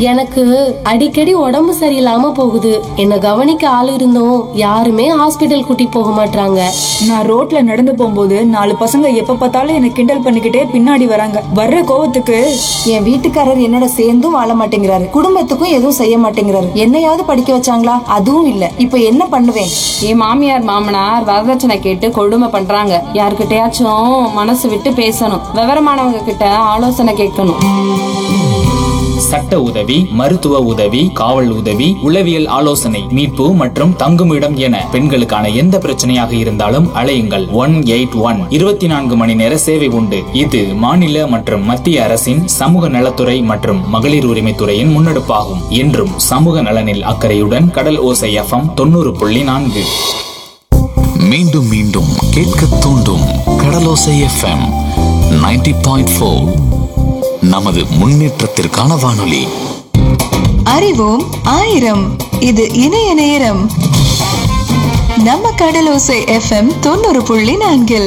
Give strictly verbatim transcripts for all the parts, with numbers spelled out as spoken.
எனக்கு அடிக்கடி உடம்பு சரியில்லாம போகுது. என்ன கவனிக்க ஆள் இருந்தும் யாருமே ஹாஸ்பிட்டல் கூட்டி போக மாட்டாங்க. நான் ரோட்ல நடந்து போகும்போது நாலு பசங்க எப்ப பார்த்தாலும் என்ன கிண்டல் பண்ணிக்கிட்டே பின்னாடி வராங்க. வர்ற கோவத்துக்கு என் வீட்டுக்காரர் என்னோட சேர்ந்தும் வாழ மாட்டேங்கிறாரு, குடும்பத்துக்கும் எதுவும் செய்ய மாட்டேங்கிறாரு. என்னையாவது படிக்க வச்சாங்களா? அதுவும் இல்ல. இப்ப என்ன பண்ணுவேன்? என் மாமியார் மாமனார் வரதட்சணை கேட்டு கொடுமை பண்றாங்க. யாருக்கிட்டயாச்சும் மனசு விட்டு பேசணும். விவரமானவங்க கிட்ட ஆலோசனை கேட்கணும். சட்ட உதவி, மருத்துவ உதவி, காவல் உதவி, உளவியல் ஆலோசனை, மீட்பு மற்றும் தங்குமிடம் என பெண்களுக்கான எந்த பிரச்சனையாக இருந்தாலும் அழையுங்கள். ஒன் எயிட் ஒன் இருபத்தி நான்கு மணி நேர சேவை உண்டு. இது மாநில மற்றும் மத்திய அரசின் சமூக நலத்துறை மற்றும் மகளிர் உரிமைத்துறையின் முன்னெடுப்பாகும். என்றும் சமூக நலனில் அக்கறையுடன் கடல் ஓசை எஃப்எம் தொண்ணூறு புள்ளி நான்கு. மீண்டும் மீண்டும் கேட்க தூண்டும் கடலோசை எஃப்எம் நைன்டி பாயிண்ட் ஃபோர். நமது முன்னேற்றத்திற்கான வானொலி. அறிவோம் ஆயிரம். இது இணைய நேரம். நம்ம கடலோசை எஃப்எம் தொண்ணூறு புள்ளி நான்கில்.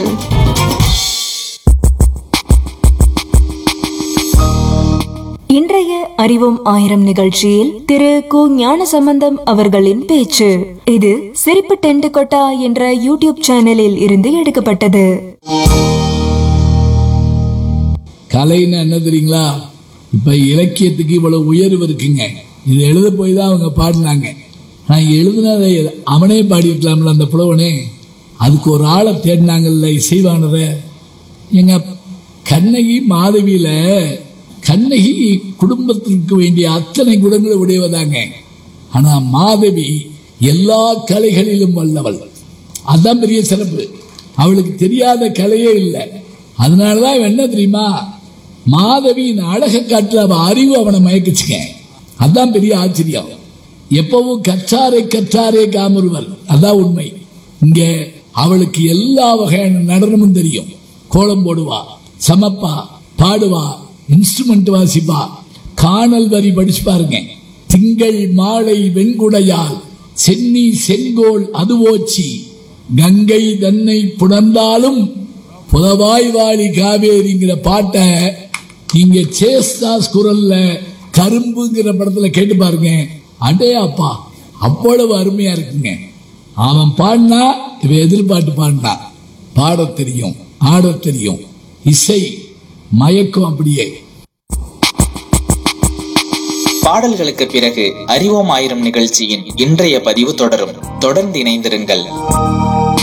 இன்றைய அறிவோம் ஆயிரம் நிகழ்ச்சியில் திரு கு ஞானசம்பந்தம் அவர்களின் பேச்சு. இது சிரிப்பு டென்ட் கொட்டா என்ற யூடியூப் சேனலில் இருந்து எடுக்கப்பட்டது. கலைன்னு என்ன தெரியுங்களா? இப்ப இலக்கியத்துக்கு இவ்வளவு உயர்வு இருக்குங்க. இது எழுத போய் தான் அவங்க பாடினாங்க. நான் எழுதுனதை அவனே பாடிக்கலாம்ல அந்த புலவனே. அதுக்கு ஒரு ஆளை தேடினாங்கல்ல இசைவானத. எங்க கண்ணகி மாதவியில கண்ணகி குடும்பத்திற்கு வேண்டிய அத்தனை குணங்களை உடையவதாங்க. ஆனா மாதவி எல்லா கலைகளிலும் வல்லவள். அதான் பெரிய சிறப்பு. அவளுக்கு தெரியாத கலையே இல்லை. அதனாலதான் என்ன தெரியுமா, மாதவியின் அழகை காட்டுற அவ அறிவு அவனை மயக்கிச்சுங்க. அதான் பெரிய ஆச்சரியம். எப்பவும் கற்றாரை கற்றாரே காமருவர், அதான் உண்மை. இங்க அவளுக்கு எல்லா வகையான நடனமும் தெரியும். கோலம் போடுவா, சமப்பா, பாடுவா, இன்ஸ்ட்ருமெண்ட் வாசிப்பா. காணல் வரி படிச்சு பாருங்க. திங்கள் மாலை வெண்குடையால் சென்னி செங்கோல் அதுவோச்சி கங்கை தன்னை புணர்ந்தாலும் புலவாய் வாழி காவேரிங்கிற பாட்டை நீங்க சேஸ்தாஸ் குரல்ல கரும்புங்கிற படத்துல கேட்டு பாருங்க. அடே அப்பா, அவ்வளவு அருமையா இருக்குங்க. அவன் பாடினா இவன் எதிர்பார்த்து பாடினா. பாட தெரியும், ஆட தெரியும், இசை மயக்கம். அப்படியே பாடல்களுக்கு பிறகு அறிவோம் ஆயிரம் நிகழ்ச்சியின் இன்றைய பதிவு தொடரும். தொடர்ந்து இணைந்திருங்கள்.